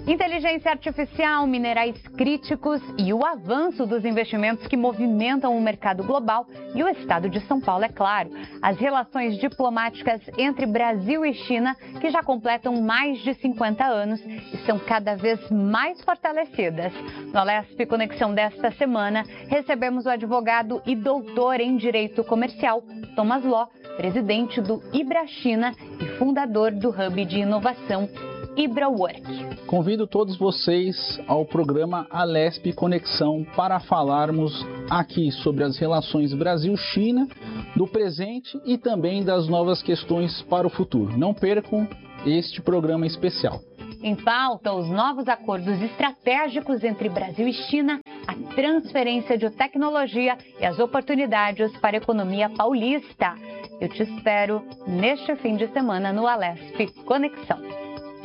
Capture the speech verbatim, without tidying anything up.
Inteligência artificial, minerais críticos e o avanço dos investimentos que movimentam o mercado global e o estado de São Paulo, é claro. As relações diplomáticas entre Brasil e China, que já completam mais de cinquenta anos, estão cada vez mais fortalecidas. No Alesp Conexão desta semana, recebemos o advogado e doutor em Direito Comercial, Thomas Ló, presidente do IbraChina e fundador do Hub de Inovação IbraWork. Convido todos vocês ao programa Alesp Conexão para falarmos aqui sobre as relações Brasil-China, do presente e também das novas questões para o futuro. Não percam este programa especial. Em pauta, os novos acordos estratégicos entre Brasil e China, a transferência de tecnologia e as oportunidades para a economia paulista. Eu te espero neste fim de semana no Alesp Conexão.